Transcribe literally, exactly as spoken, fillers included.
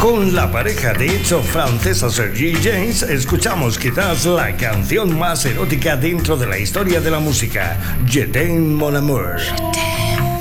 Con la pareja de hecho francesa Sergi James, escuchamos quizás la canción más erótica dentro de la historia de la música, Je t'aime mon amour.